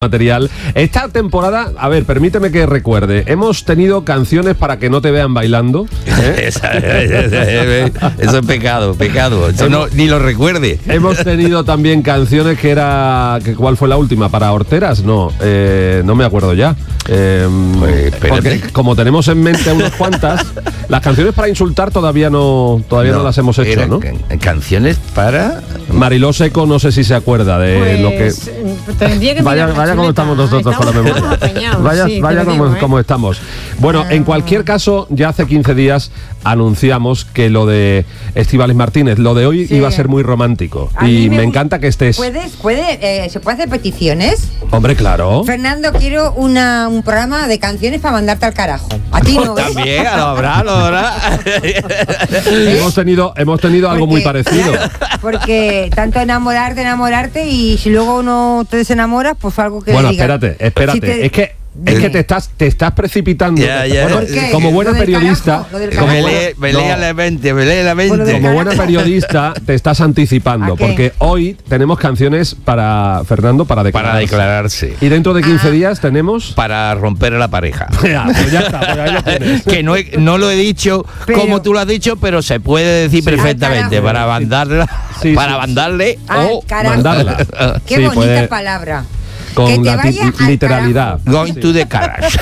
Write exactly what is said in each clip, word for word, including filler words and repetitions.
material. Esta temporada, a ver, permíteme que recuerde, hemos tenido canciones para que no te vean bailando, ¿eh? Eso es pecado, pecado. Eso no, ni lo recuerde. Hemos tenido también canciones que era, que, ¿cuál fue la última? ¿Para horteras? No, eh, no me acuerdo ya. Eh, pues, porque como tenemos en mente unas cuantas, las canciones para insultar todavía no, todavía no, no las hemos hecho, ¿no? Can- canciones para... Mariló Seco, no sé si se acuerda de pues, lo que... tendría que vaya, vaya como estamos nosotros con la memoria. Apañados, vaya sí, vaya como, digo, ¿eh? como estamos. Bueno, en cualquier caso, ya hace quince días anunciamos que lo de Estíbaliz Martínez, lo de hoy sí. iba a ser muy romántico. A y mí me, me encanta que estés. ¿Puedes, puede, eh, ¿Se puede hacer peticiones? Hombre, claro. Fernando, quiero una, un programa de canciones para mandarte al carajo. A ti no, ¿eh? También, lo habrá, lo habrá. hemos tenido, hemos tenido algo Porque, muy parecido. claro, porque tanto enamorarte, enamorarte y si luego no te desenamoras, pues algo que Bueno, digas. espérate, espérate. Si te- es que es que te estás te estás precipitando. Ya, ya. Bueno, ¿Por qué? como buena Lo del periodista, carajo, lo del como carajo. buena- Me lee, me lee no. a la mente, me lee a la Bueno, mente. del Como buena carajo. periodista te estás anticipando, ¿A qué? porque hoy tenemos canciones para Fernando para declararse. Para declararse. Y dentro de quince Ah. días tenemos... Para romper a la pareja. Ya, pues ya está, pues ahí lo tienes. Que no, he- no lo he dicho Pero- como tú lo has dicho, pero se puede decir Sí. perfectamente. Al Para carajo. mandarla, Sí, para sí. mandarle Al o carajo. mandarla. Qué Sí, bonita puede- palabra. con que te la ti- vaya al literalidad. going to the garage.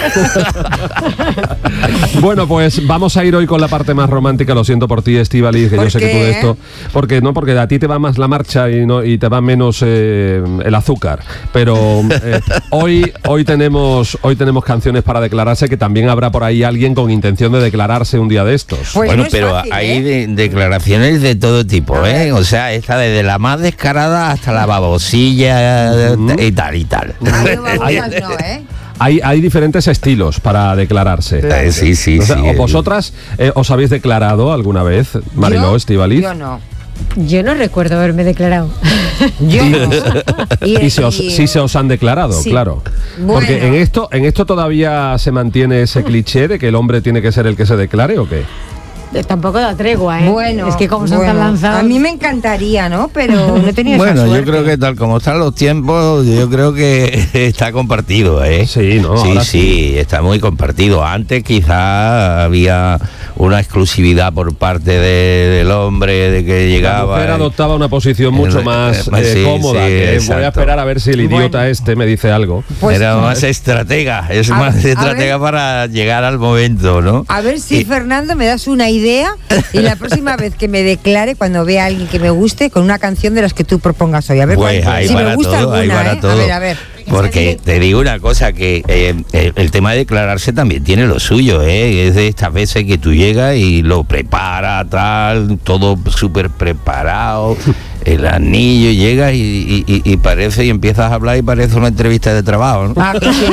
Bueno, pues vamos a ir hoy con la parte más romántica. Lo siento por ti, Estíbaliz, que ¿Por yo sé que qué, tú de eh? esto, porque no, porque a ti te va más la marcha y no y te va menos eh, el azúcar. Pero eh, hoy hoy tenemos hoy tenemos canciones para declararse, que también habrá por ahí alguien con intención de declararse un día de estos. Pues Bueno, no es pero fácil, hay ¿eh? de- declaraciones de todo tipo, A ¿eh? ver. O sea, esta desde la más descarada hasta la babosilla Ujú. y tal y tal. Ay, babosas no, ¿eh? Hay, hay diferentes estilos para declararse. Eh, sí, sí, O sea, sí. ¿o ¿Vosotras eh, os habéis declarado alguna vez, Mariló, Yo- Estíbaliz? Yo no. Yo no recuerdo haberme declarado. Yo no. Y se os, sí se os han declarado, Sí. claro. Bueno. Porque en esto, en esto todavía se mantiene ese cliché de que el hombre tiene que ser el que se declare, ¿o qué? Eh, Tampoco da tregua, ¿eh? Bueno, es que como son bueno, tan lanzados. a mí me encantaría, ¿no? Pero no he tenido esa Bueno, yo suerte. creo que tal como están los tiempos, yo creo que está compartido, ¿eh? Sí, ¿no? Sí, Ahora sí, está muy compartido. Antes quizá había una exclusividad por parte de- del hombre, de que La llegaba... mujer eh, adoptaba una posición mucho eh, más eh, eh, sí, cómoda, sí, que voy a exacto. esperar a ver si el idiota Bueno. este me dice algo. Pues, era más estratega, es A- más a estratega ver. para llegar al momento, ¿no? A ver si, Y- Fernando, me das una idea y la próxima vez que me declare, cuando vea a alguien que me guste, con una canción de las que tú propongas hoy. A ver Pues cuál- hay si para me gusta todo, hay alguna, para ¿eh? todo. A ver, a ver. Porque te digo una cosa, que eh, el, el tema de declararse también tiene lo suyo, ¿eh? Es de estas veces que tú llegas y lo prepara, tal, todo súper preparado, el anillo, llegas y, y- y- y parece, y empiezas a hablar y parece una entrevista de trabajo, ¿no? Ah, que sí.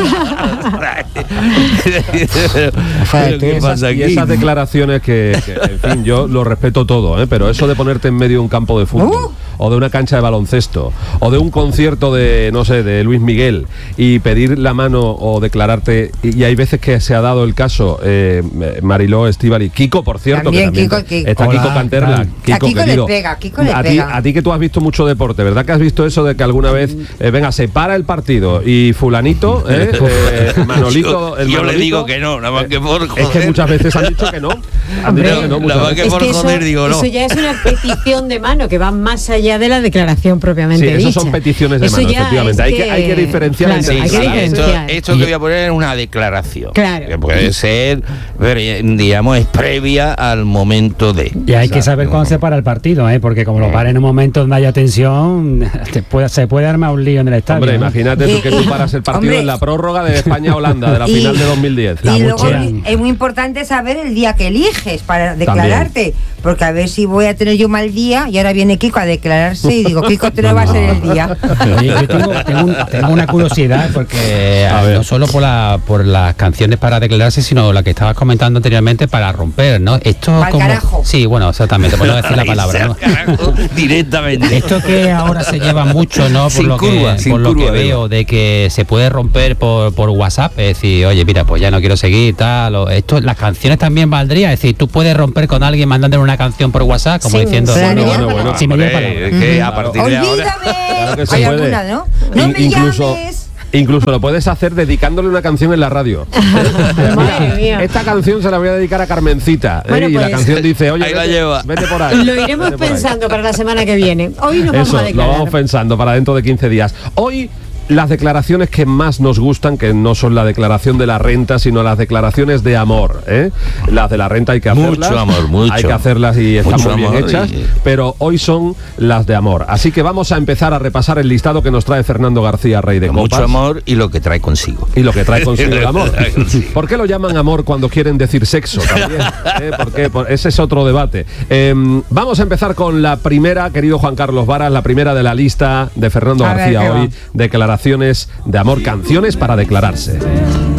Pero, ¿qué pasa Y aquí? esas declaraciones que, que, en fin, yo lo respeto todo, ¿eh? Pero eso de ponerte en medio de un campo de fútbol, Uh. o de una cancha de baloncesto, o de un concierto de, no sé, de Luis Miguel, y pedir la mano o declararte, y, y hay veces que se ha dado el caso, eh, Mariló, Estíbaliz, Kiko, por cierto, También, que también Kiko, Kiko. está Hola, Kiko Canterla. ¿qué tal? A Kiko le querido, pega, Kiko le a ti, pega. a ti que tú has visto mucho deporte, ¿verdad que has visto eso de que alguna vez, eh, venga, se para el partido y fulanito, eh, eh, Manolito, yo el yo le Manolito, digo que no, nada más que por es que joder. muchas veces han dicho que no. Han Hombre, dicho que no muchas la veces. que por joder, digo, no. eso ya es una petición de mano que va más allá de la declaración propiamente Sí, eso dicha. son peticiones de Eso mano, ya efectivamente. es Hay que- hay que diferenciar claro, entre Sí, hay que sí, declararse. esto, diferenciar. esto que voy a poner es una declaración. Claro. Que puede ser, pero, eh, digamos, es previa al momento de. Y hay que O sea, saber no- cuándo se para el partido, ¿eh? Porque como lo para en un momento donde haya tensión, te puede- se puede armar un lío en el estadio. Hombre, ¿no? imagínate tú que tú paras el partido Hombre. en la prórroga de España-Holanda, de la Y- final de dos mil diez. La Y luego buchean. es muy importante saber el día que eliges para declararte, porque a ver si voy a tener yo mal día y ahora viene Kiko a declararse y digo, Kiko, te no va a ser el día. Oye, yo tengo, tengo un- tengo una curiosidad porque A eh, ver. no solo por, la, por las canciones para declararse, sino la que estabas comentando anteriormente para romper, ¿no? Esto Pa'l como carajo. sí, bueno, exactamente, por no decir la palabra, ¿no? Carajo, directamente. Esto que ahora se lleva mucho, ¿no? Por Sin lo curva, que, sin por lo curva, que veo, de que se puede romper por, por WhatsApp, es decir, oye, mira, pues ya no quiero seguir, tal, o esto, las canciones también valdría, es decir, tú puedes romper con alguien mandándole una canción por WhatsApp, como Sí, diciendo, sí, bueno, sí, bueno, sí, bueno, sí, si me dio Hombre, palabra. es que a partir de ahora. Olvídame. Claro que se Hay puede. alguna, ¿no? No In- me incluso, llames. Incluso lo puedes hacer dedicándole una canción en la radio. Madre mía. Esta canción se la voy a dedicar a Carmencita. ¿eh? Bueno, y pues, la canción dice, oye, ahí la vete, lleva. vete por ahí. Lo iremos Vete por ahí. pensando para la semana que viene. Hoy nos vamos Eso, a lo declarar. vamos pensando para dentro de quince días. Hoy, las declaraciones que más nos gustan, que no son la declaración de la renta, sino las declaraciones de amor. ¿eh? Las de la renta hay que hacerlas. Mucho amor, mucho. Hay que hacerlas y están Mucho muy bien amor hechas. y- Pero hoy son las de amor. Así que vamos a empezar a repasar el listado que nos trae Fernando García, Rey de Con Copas. mucho amor y lo que trae consigo. Y lo que trae consigo el amor. Trae consigo. ¿Por qué lo llaman amor cuando quieren decir sexo también? ¿Eh? ¿Por qué? Por- ese es otro debate. Eh, vamos a empezar con la primera, querido Juan Carlos Varas, la primera de la lista de Fernando A ver, García ¿qué va? hoy. Declaraciones de amor, canciones para declararse.